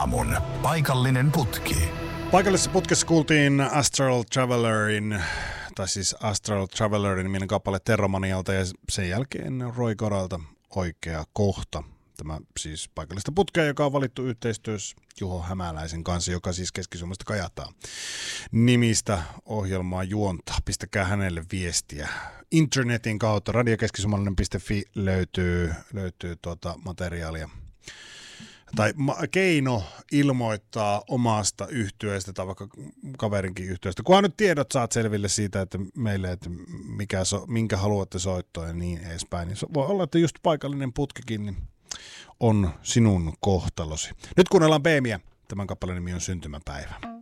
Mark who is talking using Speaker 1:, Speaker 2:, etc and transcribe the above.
Speaker 1: aamun paikallinen putki.
Speaker 2: Paikallisessa putkessa kuultiin Astral Travelerin niminen kappale Terromanialta ja sen jälkeen Roy Koralta Oikea kohta. Tämä siis paikallista putkea, joka on valittu yhteistyössä Juho Hämäläisen kanssa, joka siis Keski-Suomesta kajataa nimistä ohjelmaa juonta. Pistäkää hänelle viestiä. Internetin kautta radiokeskisuomalainen.fi löytyy materiaalia. Tai keino ilmoittaa omasta yhtyeestä tai vaikka kaverinkin yhtyeestä. Kunhan nyt tiedot saat selville siitä, että meille, että minkä haluatte soittaa ja niin edespäin. Niin voi olla, että just paikallinen putkikin niin on sinun kohtalosi. Nyt kuunnellaan Beemiä. Tämän kappaleen nimi on Syntymäpäivä.